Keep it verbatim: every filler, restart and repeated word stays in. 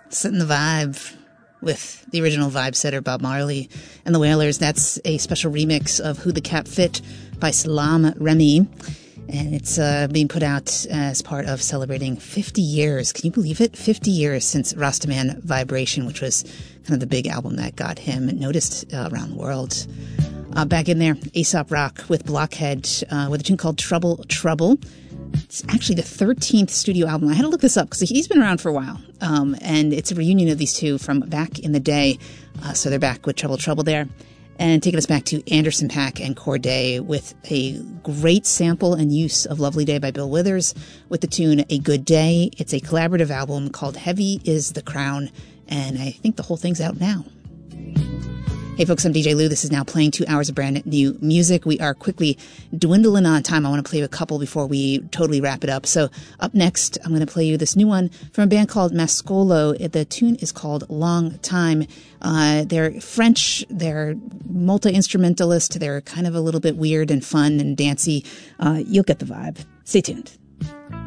Setting the vibe with the original vibe setter Bob Marley and the Wailers. That's a special remix of Who the Cap Fit by Salam Remy, and it's uh, being put out as part of celebrating fifty years. Can you believe it? fifty years since Rastaman Vibration, which was kind of the big album that got him noticed uh, around the world. Uh, back in there, Aesop Rock with Blockhead uh, with a tune called Trouble Trouble. It's actually the thirteenth studio album. I had to look this up because he's been around for a while. Um, and it's a reunion of these two from back in the day. Uh, so they're back with Trouble Trouble there. And taking us back to Anderson .Paak and Corday with a great sample and use of Lovely Day by Bill Withers with the tune A Good Day. It's a collaborative album called Heavy is the Crown. And I think the whole thing's out now. Hey folks, I'm D J Lou. This is now playing two hours of brand new music. We are quickly dwindling on time. I want to play you a couple before we totally wrap it up. So up next, I'm going to play you this new one from a band called Mascolo. The tune is called Long Time. Uh, they're French. They're multi-instrumentalist. They're kind of a little bit weird and fun and dancey. Uh, you'll get the vibe. Stay tuned.